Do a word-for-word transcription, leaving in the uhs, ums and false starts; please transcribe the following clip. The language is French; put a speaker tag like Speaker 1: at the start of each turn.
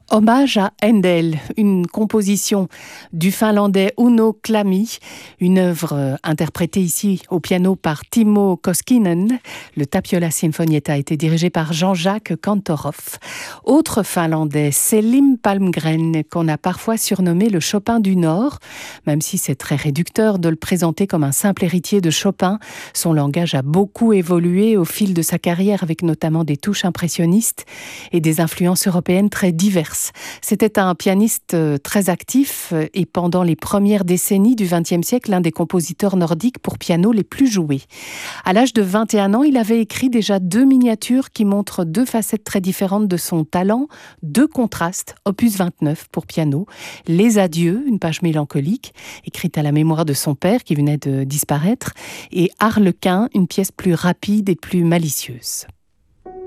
Speaker 1: Hommage à Handel, une composition du finlandais Uno Klami, une œuvre interprétée ici au piano par Timo Koskinen. Le Tapiola Sinfonietta a été dirigé par Jean-Jacques Kantorov. Autre finlandais, Selim Palmgren, qu'on a parfois surnommé le Chopin du Nord, même si c'est très réducteur de le présenter comme un simple héritier de Chopin. Son langage a beaucoup évolué au fil de sa carrière, avec notamment des touches impressionnistes et des influences européennes très diverses. C'était un pianiste très actif et pendant les premières décennies du vingtième siècle, l'un des compositeurs nordiques pour piano les plus joués. À l'âge de vingt et un ans, il avait écrit déjà deux miniatures qui montrent deux facettes très différentes de son talent, deux contrastes, opus vingt-neuf pour piano, Les Adieux, une page mélancolique, écrite à la mémoire de son père qui venait de disparaître, et Harlequin, une pièce plus rapide et plus malicieuse.